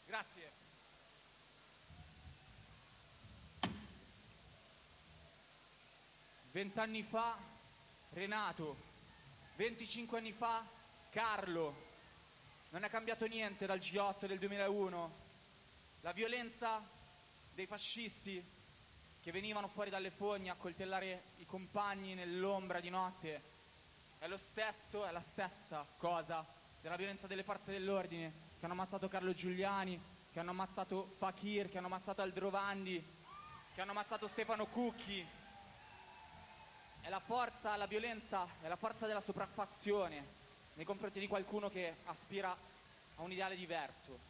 Grazie. Vent'anni fa Renato, 25 anni fa Carlo. Non è cambiato niente dal G8 del 2001. La violenza dei fascisti che venivano fuori dalle fogne a coltellare i compagni nell'ombra di notte è la stessa cosa della violenza delle forze dell'ordine che hanno ammazzato Carlo Giuliani, che hanno ammazzato Fakir, che hanno ammazzato Aldrovandi, che hanno ammazzato Stefano Cucchi. È la forza, la violenza, è la forza della sopraffazione nei confronti di qualcuno che aspira a un ideale diverso.